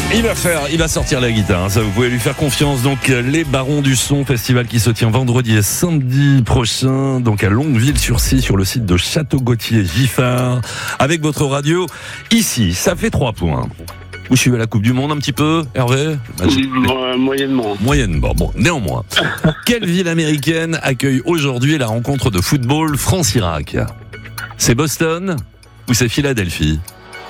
Il va sortir la guitare, hein, ça vous pouvez lui faire confiance. Donc les Barons du Son, festival qui se tient vendredi et samedi prochain, donc à Longueville-sur-Scie, sur le site de Château-Gautier-Giffard, avec votre radio ici. Ça fait 3 points. Vous suivez la Coupe du Monde un petit peu, Hervé? Moyennement. Moyennement, bon, néanmoins. Quelle ville américaine accueille aujourd'hui la rencontre de football France-Irak? C'est Boston ou c'est Philadelphie?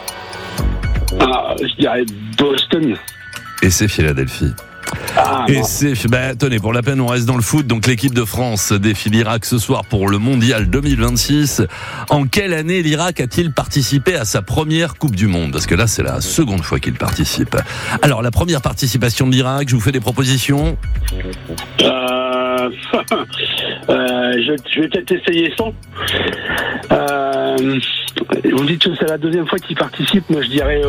Je dirais Boston. Et c'est Philadelphie. Tenez, pour la peine, on reste dans le foot. Donc l'équipe de France défie l'Irak ce soir pour le Mondial 2026. En quelle année l'Irak a-t-il participé à sa première Coupe du Monde? Parce que là, c'est la seconde fois qu'il participe. Alors, la première participation de l'Irak, je vous fais des propositions. Je vais peut-être essayer sans. Vous dites que c'est la deuxième fois qu'il participe. Moi, je dirais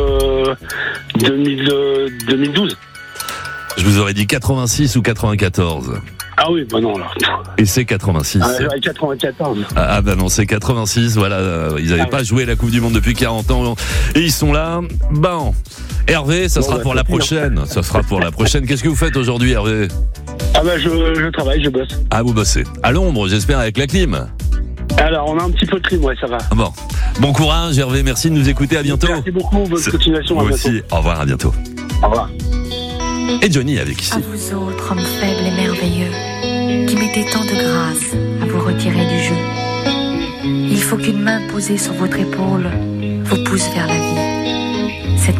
2012. Je vous aurais dit 86 ou 94. Ah oui, bah non alors. Et c'est 86. 94. Non, c'est 86, voilà. Ils n'avaient pas joué la Coupe du Monde depuis 40 ans. Et ils sont là. Bon. Hervé, ça sera pour la prochaine. Ça sera pour la prochaine. Qu'est-ce que vous faites aujourd'hui, Hervé? Je travaille, je bosse. Ah, vous bossez. À l'ombre, j'espère, avec la clim. Alors, on a un petit peu de clim, ouais, ça va. Bon courage, Hervé. Merci de nous écouter. À bientôt. Merci beaucoup. Bonne continuation. Vous aussi. Au revoir, à bientôt. Au revoir. Et Johnny avec ici. À vous autres, hommes faibles et merveilleux, qui mettez tant de grâce à vous retirer du jeu. Il faut qu'une main posée sur votre épaule vous pousse vers la vie.